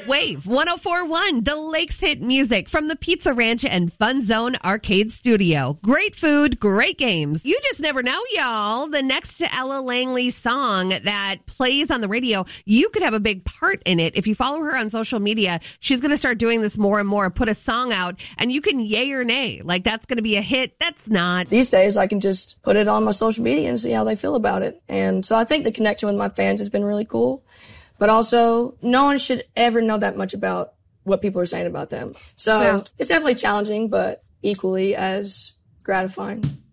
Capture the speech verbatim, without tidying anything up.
Wave one oh four point one, the Lakes hit music from the Pizza Ranch and Fun Zone Arcade Studio. Great food, great games. You just never know, y'all. The next Ella Langley song that plays on the radio, you could have a big part in it. If you follow her on social media, she's going to start doing this more and more. Put a song out, and you can yay or nay. Like, that's going to be a hit. That's not. These days, I can just put it on my social media and see how they feel about it. And so I think the connection with my fans has been really cool. But also, no one should ever know that much about what people are saying about them. So yeah. It's definitely challenging, but equally as gratifying.